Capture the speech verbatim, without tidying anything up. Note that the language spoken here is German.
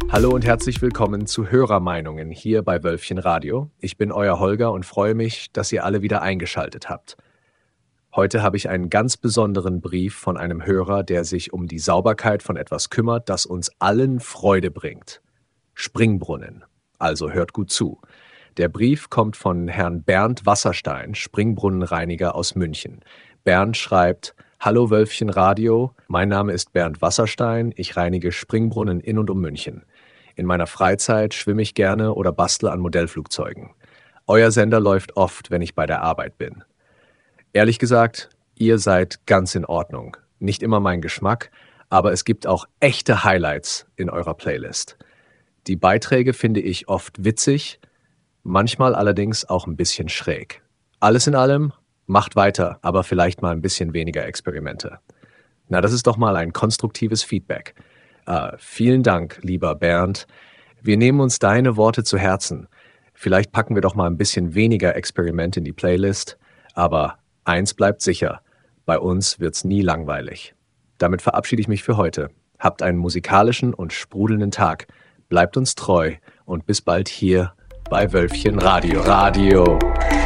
Hallo und herzlich willkommen zu Hörermeinungen hier bei Wölfchen Radio. Ich bin euer Holger und freue mich, dass ihr alle wieder eingeschaltet habt. Heute habe ich einen ganz besonderen Brief von einem Hörer, der sich um die Sauberkeit von etwas kümmert, das uns allen Freude bringt. Springbrunnen. Also hört gut zu. Der Brief kommt von Herrn Bernd Wasserstein, Springbrunnenreiniger aus München. Bernd schreibt: Hallo Wölfchen Radio, mein Name ist Bernd Wasserstein, ich reinige Springbrunnen in und um München. In meiner Freizeit schwimme ich gerne oder bastle an Modellflugzeugen. Euer Sender läuft oft, wenn ich bei der Arbeit bin. Ehrlich gesagt, ihr seid ganz in Ordnung. Nicht immer mein Geschmack, aber es gibt auch echte Highlights in eurer Playlist. Die Beiträge finde ich oft witzig, manchmal allerdings auch ein bisschen schräg. Alles in allem, macht weiter, aber vielleicht mal ein bisschen weniger Experimente. Na, das ist doch mal ein konstruktives Feedback. Uh, vielen Dank, lieber Bernd. Wir nehmen uns deine Worte zu Herzen. Vielleicht packen wir doch mal ein bisschen weniger Experiment in die Playlist. Aber eins bleibt sicher, bei uns wird's nie langweilig. Damit verabschiede ich mich für heute. Habt einen musikalischen und sprudelnden Tag. Bleibt uns treu und bis bald hier bei Wölfchen Radio. Radio.